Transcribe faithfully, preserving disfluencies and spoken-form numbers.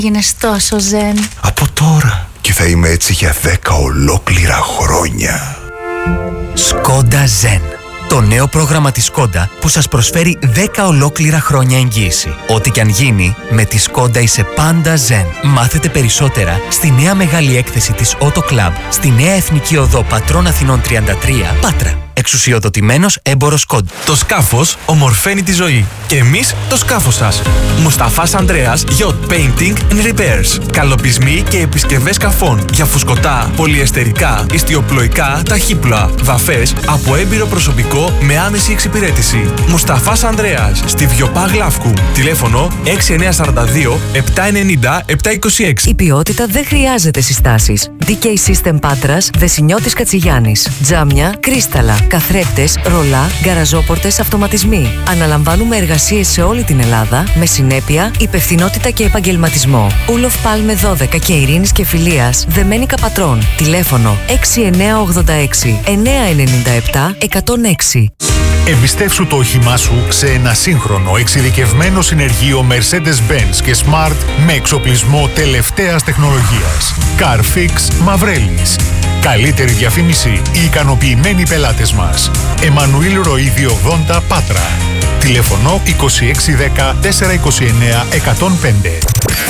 Γίνες τόσο ζεν. Από τώρα. Και θα είμαι έτσι για δέκα ολόκληρα χρόνια. Skoda Zen. Το νέο πρόγραμμα της Skoda που σας προσφέρει δέκα ολόκληρα χρόνια εγγύηση. Ό,τι κι αν γίνει, με τη Skoda είσαι πάντα Zen. Μάθετε περισσότερα στη νέα μεγάλη έκθεση της Auto Club, στη νέα Εθνική Οδό Πατρών Αθηνών τριάντα τρία, Πάτρα. Εξουσιοδοτημένος έμπορος Skoda. Το σκάφος ομορφαίνει τη ζωή. Και εμείς το σκάφος σας. Μουσταφάς Ανδρέας Yacht Painting and Repairs. Καλοπισμοί και επισκευές σκαφών για φουσκωτά, πολυεστερικά, ιστιοπλοϊκά, ταχύπλοα, βαφές από έμπειρο προσωπικό με άμεση εξυπηρέτηση. Μουσταφάς Ανδρέας στη Βιοπά Γλαύκου. Τηλέφωνο έξι εννιά τέσσερα δύο επτά εννιά επτά είκοσι έξι. Η ποιότητα δεν χρειάζεται συστάσεις. ντι κέι System Πάτρας, Δεσσινιώτης Κατσιγιάννης. Τζάμια, κρίσταλα, καθρέφτες, ρολά, γκαραζόπορτες, αυτοματισμοί. Αναλαμβάνουμε εργασίες σε όλη την Ελλάδα με συνέπεια, υπευθυνότητα και επαγγελματισμό. Ούλοφ Πάλμε δώδεκα και Ειρήνης και Φιλίας, Δεμένικα Πατρών. Τηλέφωνο έξι εννιά ογδόντα έξι εννιά εννιά επτά εκατόν έξι. Εμπιστεύσου το όχημά σου σε ένα σύγχρονο εξειδικευμένο συνεργείο Mercedes-Benz και Smart με εξοπλισμό τελευταίας τεχνολογίας. Carfix Μαυρέλης. Καλύτερη διαφήμιση, οι ικανοποιημένοι πελάτες μας. Εμμανουήλ Ροΐδη ογδόντα Πάτρα. Τηλέφωνο είκοσι έξι δέκα τετρακόσια είκοσι εννιά εκατόν πέντε.